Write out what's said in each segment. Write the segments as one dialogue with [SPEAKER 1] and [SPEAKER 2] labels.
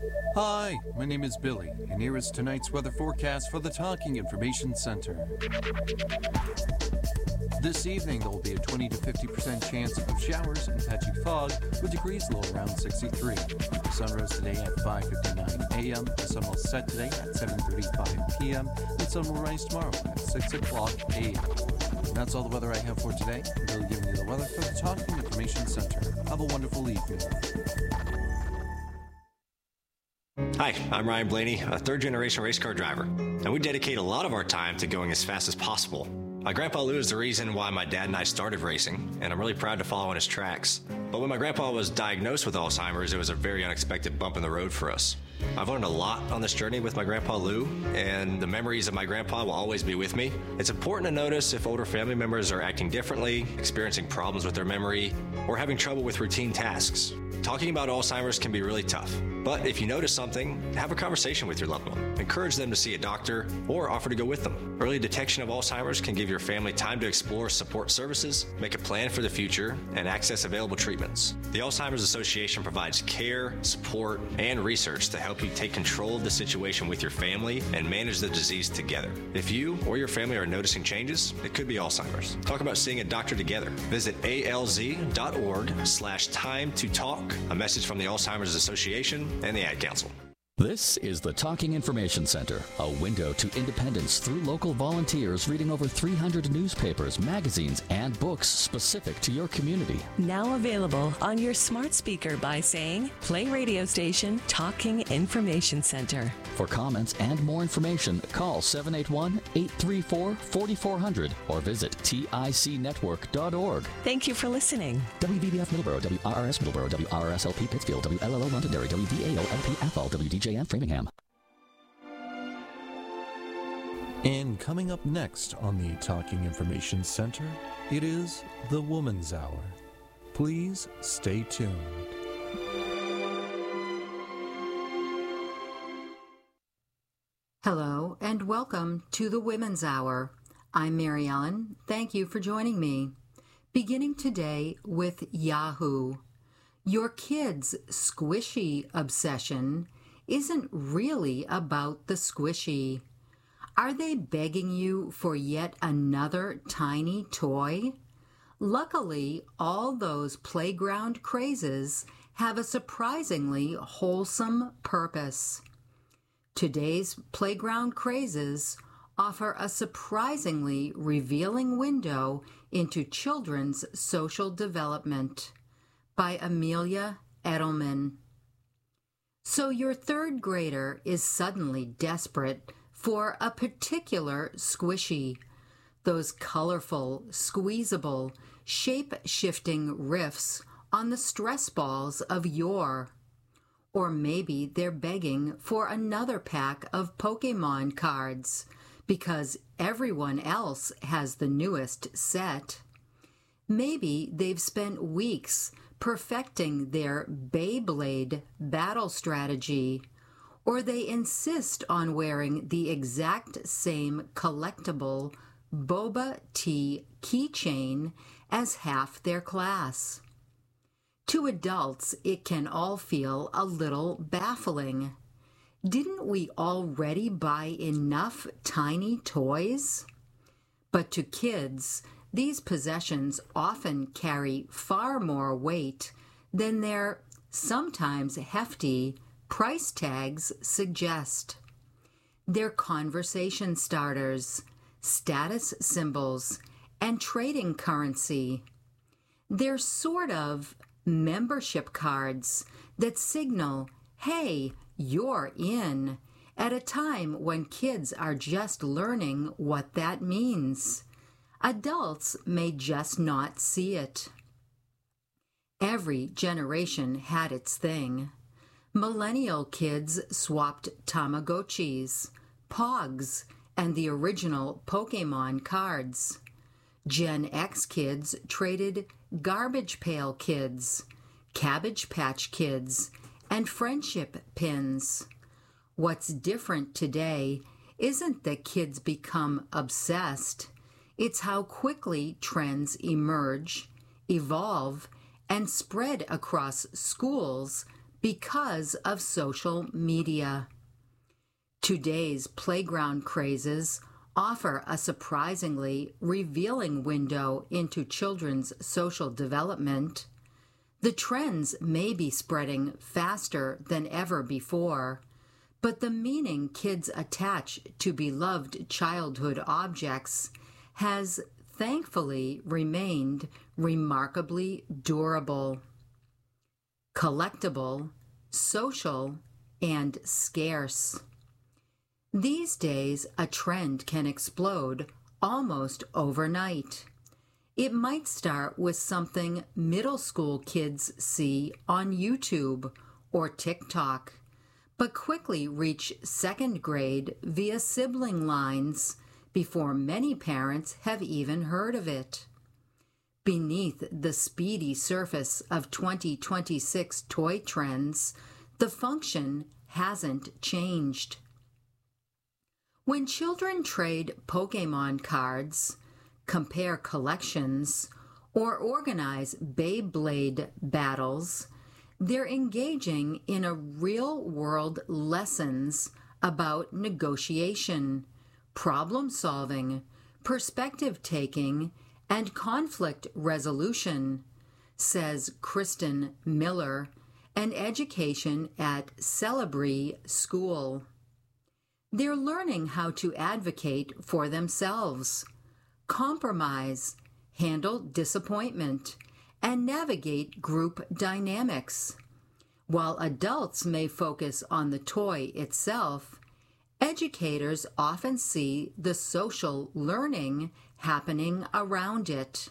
[SPEAKER 1] Hi, my name is Billy, and here is tonight's weather forecast for the Talking Information Center. This evening, there will be a 20 to 50% chance of showers and patchy fog, with degrees low around 63. The sun rose today at 5:59 a.m. The sun will set today at 7:35 p.m. The sun will rise tomorrow at 6 o'clock a.m. And that's all the weather I have for today. I'm Billy giving you the weather for the Talking Information Center. Have a wonderful evening.
[SPEAKER 2] Hi, I'm Ryan Blaney, a third-generation race car driver, and we dedicate a lot of our time to going as fast as possible. My grandpa Lou is the reason why my dad and I started racing, and I'm really proud to follow in his tracks. But when my grandpa was diagnosed with Alzheimer's, it was a very unexpected bump in the road for us. I've learned a lot on this journey with my grandpa Lou, and the memories of my grandpa will always be with me. It's important to notice if older family members are acting differently, experiencing problems with their memory, or having trouble with routine tasks. Talking about Alzheimer's can be really tough, but if you notice something, have a conversation with your loved one. Encourage them to see a doctor or offer to go with them. Early detection of Alzheimer's can give your family time to explore support services, make a plan for the future, and access available treatments. The Alzheimer's Association provides care, support, and research to help you take control of the situation with your family and manage the disease together. If you or your family are noticing changes, it could be Alzheimer's. Talk about seeing a doctor together. Visit alz.org/time to talk. A message from the Alzheimer's Association and the Ad Council.
[SPEAKER 3] This is the Talking Information Center, a window to independence through local volunteers reading over 300 newspapers, magazines, and books specific to your community.
[SPEAKER 4] Now available on your smart speaker by saying, play radio station Talking Information Center.
[SPEAKER 3] For comments and more information, call 781-834-4400 or visit ticnetwork.org.
[SPEAKER 4] Thank you for listening.
[SPEAKER 3] WVBF Middleborough, WRRS Middleborough, WRSLP Pittsfield, WLLO Londonderry, WDAO LP Athol, WDJN Framingham.
[SPEAKER 1] And coming up next on the Talking Information Center, it is the Woman's Hour. Please stay tuned.
[SPEAKER 5] Hello and welcome to the Women's Hour. I'm Mary Ellen. Thank you for joining me. Beginning today with Yahoo. Your kids' squishy obsession isn't really about the squishy. Are they begging you for yet another tiny toy? Luckily, all those playground crazes have a surprisingly wholesome purpose. Today's playground crazes offer a surprisingly revealing window into children's social development. By Amelia Edelman. So your third grader is suddenly desperate for a particular squishy. Those colorful, squeezable, shape-shifting riffs on the stress balls of yore. Or maybe they're begging for another pack of Pokemon cards because everyone else has the newest set. Maybe they've spent weeks perfecting their Beyblade battle strategy, or they insist on wearing the exact same collectible boba tea keychain as half their class. To adults, it can all feel a little baffling. Didn't we already buy enough tiny toys? But to kids, these possessions often carry far more weight than their sometimes hefty price tags suggest. They're conversation starters, status symbols, and trading currency. They're sort of membership cards that signal, hey, you're in, at a time when kids are just learning what that means. Adults may just not see it. Every generation had its thing. Millennial kids swapped Tamagotchis, Pogs, and the original Pokemon cards. Gen X kids traded Garbage Pail Kids, Cabbage Patch Kids, and friendship pins. What's different today isn't that kids become obsessed. It's how quickly trends emerge, evolve, and spread across schools, because of social media. Today's playground crazes offer a surprisingly revealing window into children's social development. The trends may be spreading faster than ever before, but the meaning kids attach to beloved childhood objects has thankfully remained remarkably durable. Collectible, social, and scarce. These days, a trend can explode almost overnight. It might start with something middle school kids see on YouTube or TikTok, but quickly reach second grade via sibling lines before many parents have even heard of it. Beneath the speedy surface of 2026 toy trends, the function hasn't changed. When children trade Pokémon cards, compare collections, or organize Beyblade battles, they're engaging in a real-world lessons about negotiation, problem-solving, perspective-taking, and conflict resolution, says Kristen Miller, an education at Celebree School. They're learning how to advocate for themselves, compromise, handle disappointment, and navigate group dynamics. While adults may focus on the toy itself, educators often see the social learning happening around it.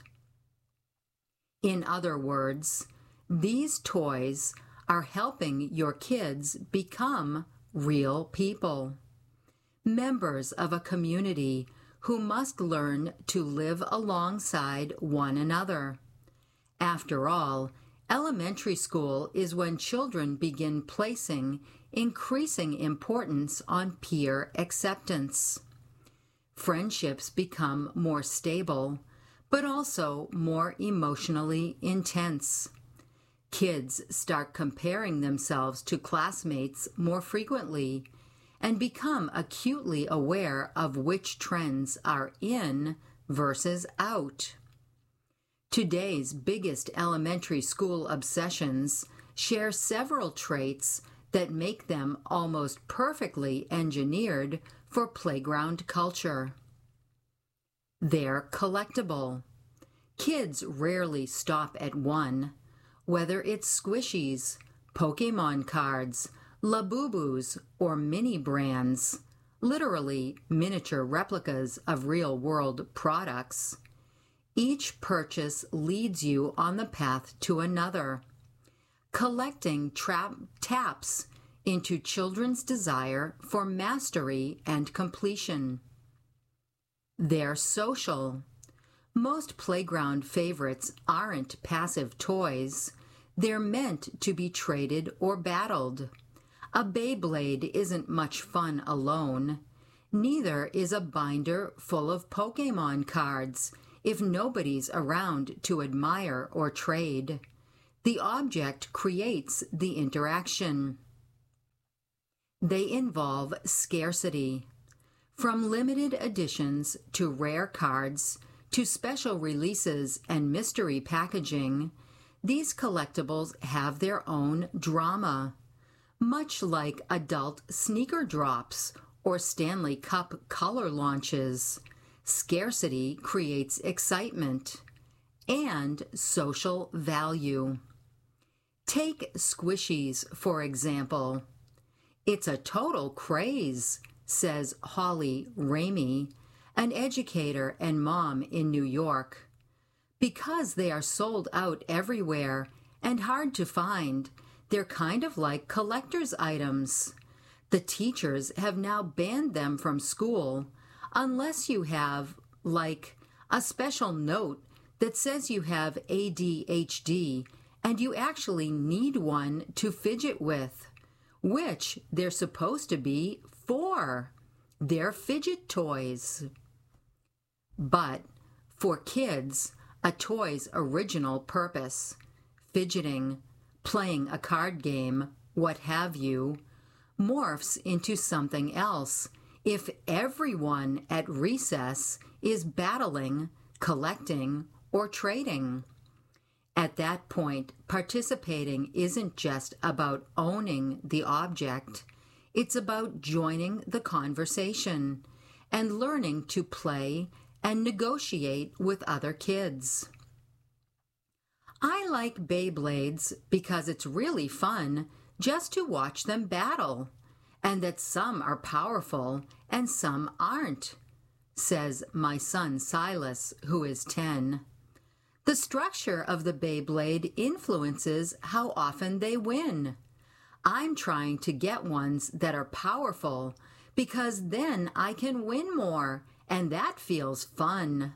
[SPEAKER 5] In other words, these toys are helping your kids become real people, members of a community who must learn to live alongside one another. After all, elementary school is when children begin placing increasing importance on peer acceptance. Friendships become more stable, but also more emotionally intense. Kids start comparing themselves to classmates more frequently and become acutely aware of which trends are in versus out. Today's biggest elementary school obsessions share several traits that make them almost perfectly engineered for playground culture. They're collectible. Kids rarely stop at one, whether it's squishies, Pokémon cards, Labubus, or mini brands, literally miniature replicas of real-world products. Each purchase leads you on the path to another. Collecting taps into children's desire for mastery and completion. They're social. Most playground favorites aren't passive toys. They're meant to be traded or battled. A Beyblade isn't much fun alone. Neither is a binder full of Pokémon cards if nobody's around to admire or trade. The object creates the interaction. They involve scarcity. From limited editions to rare cards to special releases and mystery packaging, these collectibles have their own drama. Much like adult sneaker drops or Stanley Cup color launches, scarcity creates excitement and social value. Take squishies, for example. It's a total craze, says Holly Ramey, an educator and mom in New York. Because they are sold out everywhere and hard to find, they're kind of like collector's items. The teachers have now banned them from school unless you have, like, a special note that says you have ADHD and you actually need one to fidget with, which they're supposed to be for. They're fidget toys. But for kids, a toy's original purpose, fidgeting, playing a card game, what have you, morphs into something else if everyone at recess is battling, collecting, or trading. At that point, participating isn't just about owning the object, it's about joining the conversation and learning to play and negotiate with other kids. I like Beyblades because it's really fun just to watch them battle, and that some are powerful and some aren't, says my son Silas, who is 10. The structure of the Beyblade influences how often they win. I'm trying to get ones that are powerful because then I can win more, and that feels fun.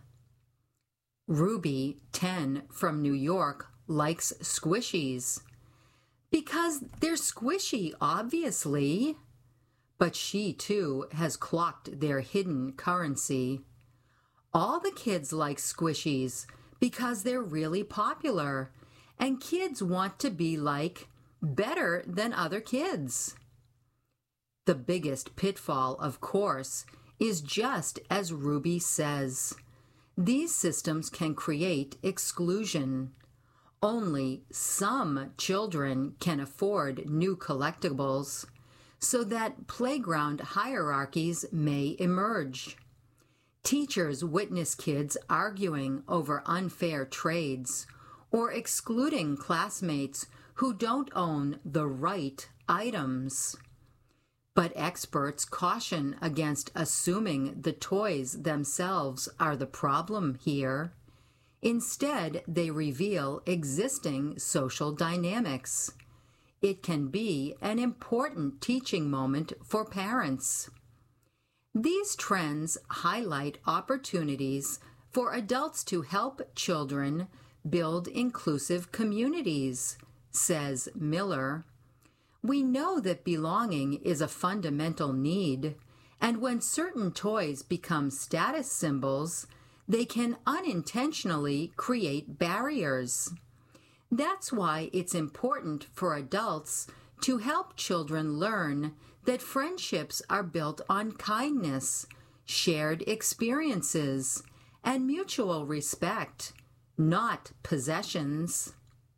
[SPEAKER 5] Ruby, 10, from New York, likes squishies. Because they're squishy, obviously. But she, too, has clocked their hidden currency. All the kids like squishies because they're really popular, and kids want to be like better than other kids. The biggest pitfall, of course, is just as Ruby says. These systems can create exclusion. Only some children can afford new collectibles, so that playground hierarchies may emerge. Teachers witness kids arguing over unfair trades or excluding classmates who don't own the right items. But experts caution against assuming the toys themselves are the problem here. Instead, they reveal existing social dynamics. It can be an important teaching moment for parents. These trends highlight opportunities for adults to help children build inclusive communities, says Miller. We know that belonging is a fundamental need, and when certain toys become status symbols, they can unintentionally create barriers. That's why it's important for adults to help children learn that friendships are built on kindness, shared experiences, and mutual respect, not possessions.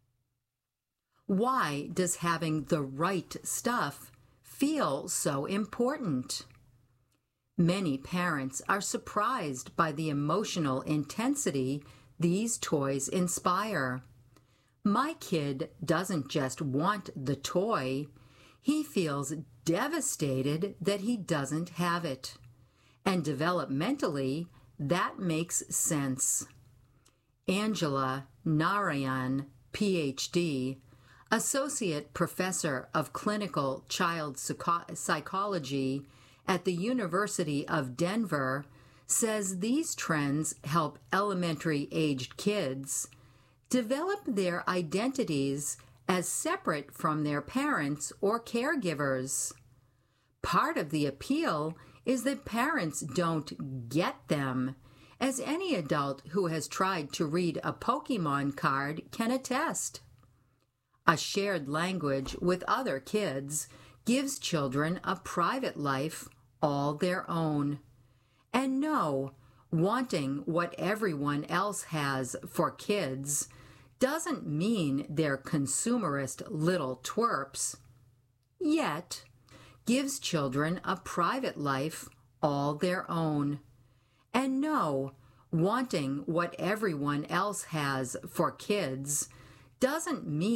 [SPEAKER 5] Why does having the right stuff feel so important? Many parents are surprised by the emotional intensity these toys inspire. My kid doesn't just want the toy, he feels devastated that he doesn't have it. And developmentally, that makes sense. Angela Narayan, PhD, Associate Professor of Clinical Child Psychology at the University of Denver, says these trends help elementary-aged kids develop their identities as separate from their parents or caregivers. Part of the appeal is that parents don't get them, as any adult who has tried to read a Pokemon card can attest. A shared language with other kids gives children a private life all their own. And no, wanting what everyone else has for kids doesn't mean they're consumerist little twerps. Yet, gives children a private life all their own. And no, wanting what everyone else has for kids doesn't mean